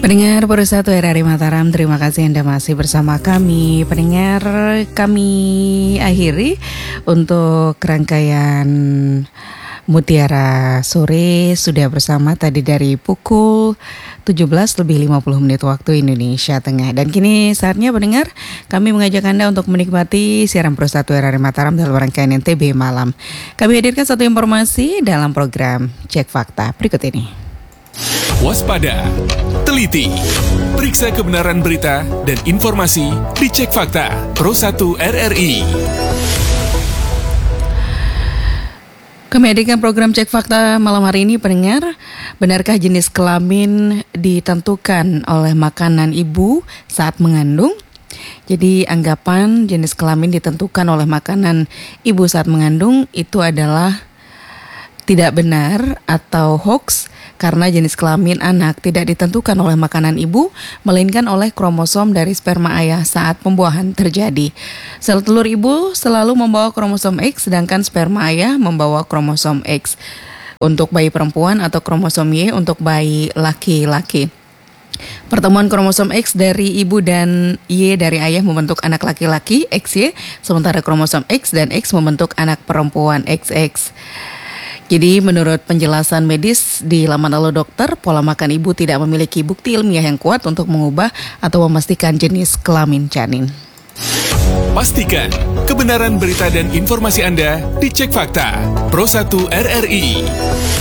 Pendengar Perusahaan RRI Mataram, terima kasih Anda masih bersama kami. Pendengar, kami akhiri untuk rangkaian Mutiara Sore sudah bersama tadi dari pukul 17:50 waktu Indonesia Tengah. Dan kini saatnya pendengar, kami mengajak Anda untuk menikmati siaran Perusahaan RRI Mataram dalam rangkaian NTB Malam. Kami hadirkan satu informasi dalam program Cek Fakta berikut ini. Waspada, teliti, periksa kebenaran berita dan informasi di Cek Fakta Pro 1 RRI. Kami hadirkan program Cek Fakta malam hari ini, pendengar. Benarkah jenis kelamin ditentukan oleh makanan ibu saat mengandung? Jadi anggapan jenis kelamin ditentukan oleh makanan ibu saat mengandung itu adalah tidak benar atau hoax, karena jenis kelamin anak tidak ditentukan oleh makanan ibu, melainkan oleh kromosom dari sperma ayah saat pembuahan terjadi. Sel telur ibu selalu membawa kromosom X, sedangkan sperma ayah membawa kromosom X untuk bayi perempuan atau kromosom Y untuk bayi laki-laki. Pertemuan kromosom X dari ibu dan Y dari ayah membentuk anak laki-laki XY, sementara kromosom X dan X membentuk anak perempuan XX. Jadi menurut penjelasan medis di laman Halo Dokter, pola makan ibu tidak memiliki bukti ilmiah yang kuat untuk mengubah atau memastikan jenis kelamin janin. Pastikan kebenaran berita dan informasi Anda di Cek Fakta Pro 1 RRI.